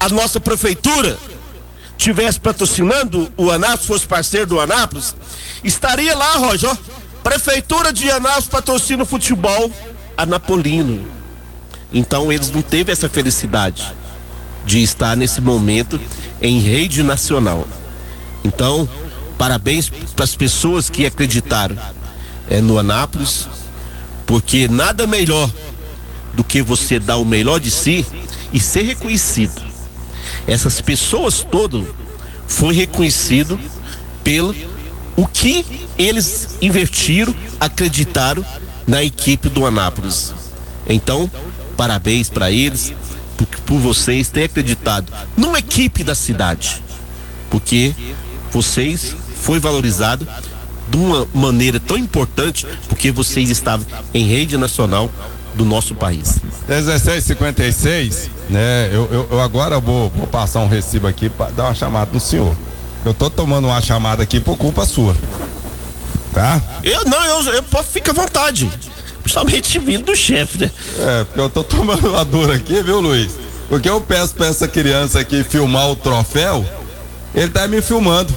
a nossa prefeitura tivesse patrocinando o Anápolis, fosse parceiro do Anápolis, estaria lá, Roger, ó, Prefeitura de Anápolis patrocina o futebol anapolino. Então eles não teve essa felicidade de estar nesse momento em rede nacional. Então, parabéns para as pessoas que acreditaram no Anápolis, porque nada melhor do que você dar o melhor de si e ser reconhecido. Essas pessoas todas foi reconhecido pelo o que eles investiram, acreditaram na equipe do Anápolis. Então, parabéns para eles por vocês terem acreditado numa equipe da cidade, porque vocês foi valorizado de uma maneira tão importante, porque vocês estavam em rede nacional do nosso país. 16h56, né? Eu agora vou passar um recibo aqui para dar uma chamada no senhor. Eu tô tomando uma chamada aqui por culpa sua, tá? Eu fica à vontade, principalmente vindo do chefe, né? Porque eu tô tomando uma dura aqui, viu, Luiz? Porque eu peço pra essa criança aqui filmar o troféu, ele tá me filmando.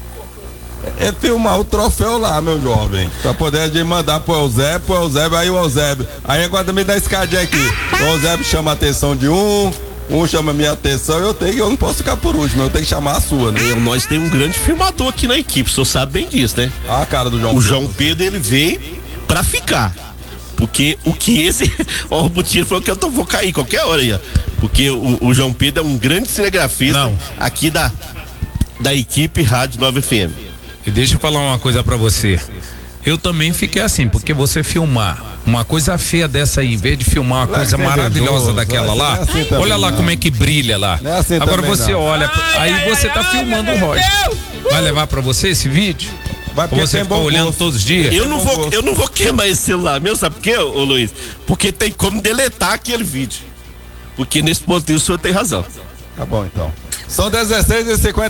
É filmar o troféu lá, meu jovem, pra poder mandar pro Eusébio, aí o Eusébio, aí agora me dá escadinha aqui, o Eusébio chama a atenção de um chama a minha atenção, eu não posso ficar por último, eu tenho que chamar a sua, né? Nós temos um grande filmador aqui na equipe, o senhor sabe bem disso, né? A cara do João O Pedro. João Pedro, ele veio pra ficar, porque o que esse, ó, o Butino falou que eu vou cair qualquer hora aí, ó, porque o João Pedro é um grande cinegrafista aqui da equipe Rádio 9 FM. E deixa eu falar uma coisa pra você. Eu também fiquei assim, porque você filmar uma coisa feia dessa aí, em vez de filmar uma coisa maravilhosa daquela lá, olha lá como é que brilha lá. Agora você olha, aí você tá filmando o Roger. Vai levar pra você esse vídeo? Vai, pra você ficar olhando todos os dias? Eu não vou queimar esse celular meu, sabe por quê, ô Luiz? Porque tem como deletar aquele vídeo. Porque nesse ponto o senhor tem razão. Tá bom, então. São 16h50.